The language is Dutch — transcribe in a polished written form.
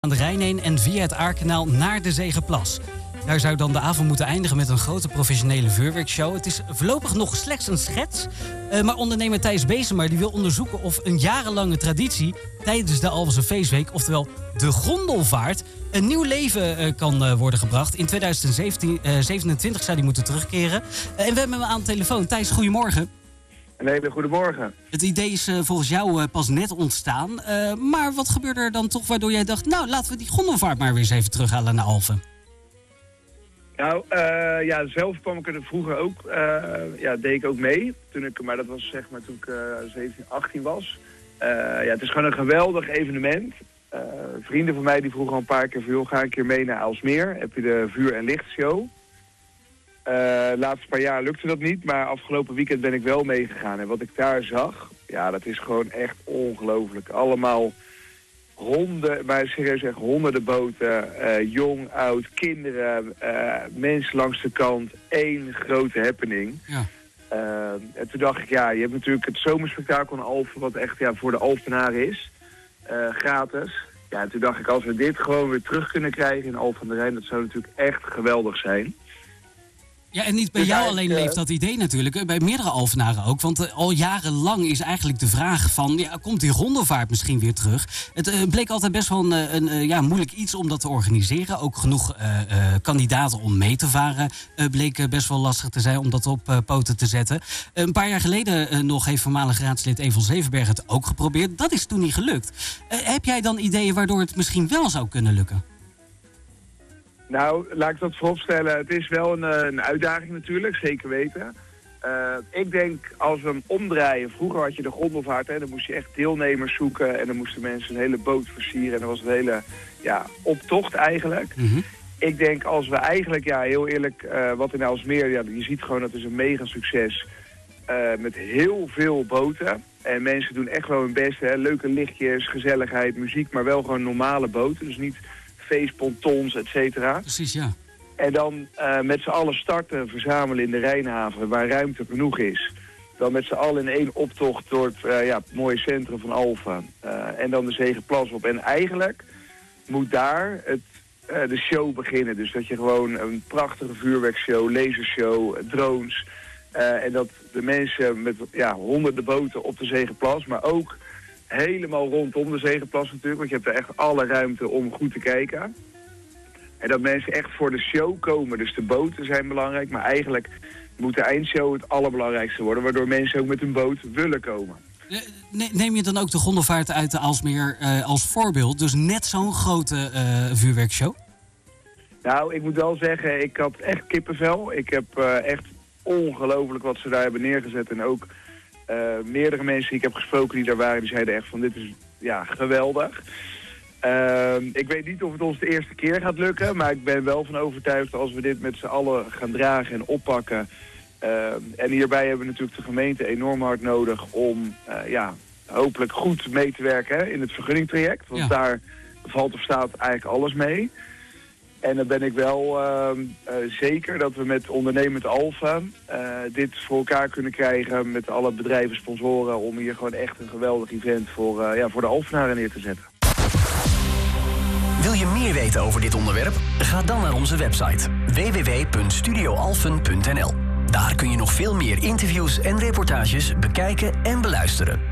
aan de Rijn heen en via het Aarkanaal naar de Zegerplas. Daar zou dan de avond moeten eindigen met een grote professionele vuurwerkshow. Het is voorlopig nog slechts een schets. Maar ondernemer Thijs Beesema die wil onderzoeken of een jarenlange traditie tijdens de Alphense Feestweek, oftewel de gondelvaart, een nieuw leven kan worden gebracht. In 2027 zou die moeten terugkeren. En we hebben hem aan de telefoon. Thijs, goedemorgen. Een hele goede morgen. Het idee is volgens jou pas net ontstaan. Maar wat gebeurde er dan toch waardoor jij dacht, nou, laten we die gondelvaart maar weer eens even terughalen naar Alphen? Nou, zelf kwam ik er vroeger ook, deed ik ook mee. Maar dat was zeg maar toen ik 17, 18 was. Het is gewoon een geweldig evenement. Vrienden van mij die vroegen al een paar keer van, joh, ga een keer mee naar Aalsmeer. Heb je de vuur- en lichtshow. Laatste paar jaar lukte dat niet, maar afgelopen weekend ben ik wel meegegaan. En wat ik daar zag, ja, dat is gewoon echt ongelooflijk. Allemaal honderden boten, jong, oud, kinderen, mensen langs de kant. Één grote happening. Ja. En toen dacht ik, ja, je hebt natuurlijk het zomerspektakel in Alphen, wat echt voor de Alphenaren is. Gratis. Ja, en toen dacht ik, als we dit gewoon weer terug kunnen krijgen in Alphen aan de Rijn, dat zou natuurlijk echt geweldig zijn. Ja, en niet bij jou alleen leeft dat idee natuurlijk, bij meerdere Alphenaren ook. Want al jarenlang is eigenlijk de vraag van, ja, komt die gondelvaart misschien weer terug? Het bleek altijd best wel een moeilijk iets om dat te organiseren. Ook genoeg kandidaten om mee te varen bleek best wel lastig te zijn om dat op poten te zetten. Een paar jaar geleden nog heeft voormalig raadslid Evel Zevenberg het ook geprobeerd. Dat is toen niet gelukt. Heb jij dan ideeën waardoor het misschien wel zou kunnen lukken? Nou, laat ik dat vooropstellen. Het is wel een uitdaging natuurlijk, zeker weten. Ik denk, als we hem omdraaien, vroeger had je de gondelvaart, dan moest je echt deelnemers zoeken en dan moesten mensen een hele boot versieren en dat was een hele optocht eigenlijk. Mm-hmm. Ik denk, als we eigenlijk, heel eerlijk, wat in Aalsmeer, je ziet gewoon dat is een mega succes met heel veel boten. En mensen doen echt wel hun best, leuke lichtjes, gezelligheid, muziek, maar wel gewoon normale boten, dus niet feestpontons, et cetera. Precies, ja. En dan met z'n allen starten, verzamelen in de Rijnhaven, waar ruimte genoeg is. Dan met z'n allen in één optocht door het mooie centrum van Alphen. En dan de Zegerplas op. En eigenlijk moet daar de show beginnen. Dus dat je gewoon een prachtige vuurwerkshow, lasershow, drones. En dat de mensen met honderden boten op de Zegerplas, maar ook helemaal rondom de Zegerplas natuurlijk, want je hebt er echt alle ruimte om goed te kijken. En dat mensen echt voor de show komen. Dus de boten zijn belangrijk, maar eigenlijk moet de eindshow het allerbelangrijkste worden, waardoor mensen ook met hun boot willen komen. Neem je dan ook de gondelvaart uit de Aalsmeer als voorbeeld? Dus net zo'n grote vuurwerkshow? Nou, ik moet wel zeggen, ik had echt kippenvel. Ik heb echt ongelooflijk wat ze daar hebben neergezet en ook meerdere mensen die ik heb gesproken die daar waren, die zeiden echt van dit is geweldig. Ik weet niet of het ons de eerste keer gaat lukken, maar ik ben wel van overtuigd als we dit met z'n allen gaan dragen en oppakken. En hierbij hebben we natuurlijk de gemeente enorm hard nodig om hopelijk goed mee te werken in het vergunningtraject. Want daar valt of staat eigenlijk alles mee. En dan ben ik wel zeker dat we met ondernemend Alphen dit voor elkaar kunnen krijgen met alle bedrijven, sponsoren, om hier gewoon echt een geweldig event voor de Alphenaren neer te zetten. Wil je meer weten over dit onderwerp? Ga dan naar onze website www.studioalphen.nl. Daar kun je nog veel meer interviews en reportages bekijken en beluisteren.